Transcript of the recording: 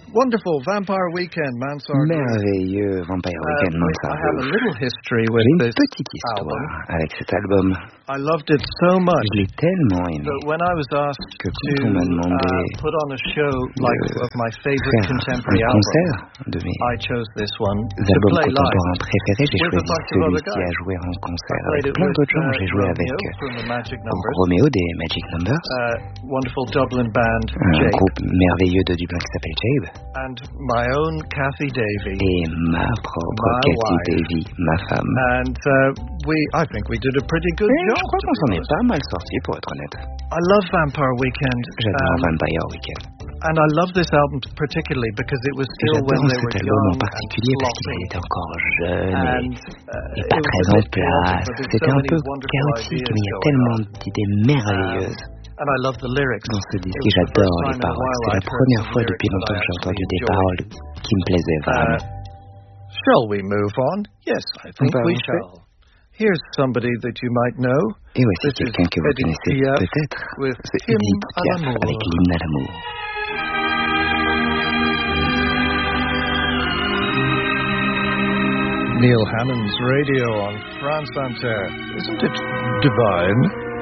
Wonderful Vampire Weekend, Mansard. Merveilleux Vampire Weekend, Mansard. I have a little history with J'ai une this petite histoire album. avec cet album. I loved it so much. Je l'ai tellement aimé But when I was asked que quand on m'a demandé put on a show like of my favorite faire contemporary un concert album, de mes I chose this one to albums play live. contemporains préférés, j'ai With a choisi bunch of other celui-ci guys. à jouer en concert I played avec it plein with d'autres gens. J'ai joué avec Romeo from the Magic Numbers, Roméo des Magic Numbers, wonderful Dublin band un Jake, groupe merveilleux de Dublin qui s'appelle Jade, and my own Kathy Davy, et ma propre My Cathy wife. Davy, ma femme. and I think we did a pretty good Et job. je crois to qu'on be s'en est honest. pas mal sorti, pour être honnête. I love Vampire Weekend, J'adore Vampire Weekend. and I love this album particularly because it was Et still when j'adore they were cet album en young particulier and parce qu'il sloppy. était encore jeune et And pas it très was a en bit chaotic, place. but there's C'était so un many peu wonderful chaotique, ideas mais il y a going tellement on. d'idées merveilleuses And I love the lyrics. dans ce disque It et was the first j'adore les time in a paroles. while C'est la I'd heard première some fois lyrics depuis that longtemps I que j'ai entendu actually des enjoyed. paroles qui me plaisaient vraiment. Shall we move on? Yes, I think va we avancer. shall. Here's somebody that you might know. Et voici This is quelqu'un que vous Edith connaissez Piaf peut-être. with C'est Hymn Edith à Piaf l'amour. avec l'hymne à l'amour. Neil Hammond's radio on France Inter. Isn't it divine?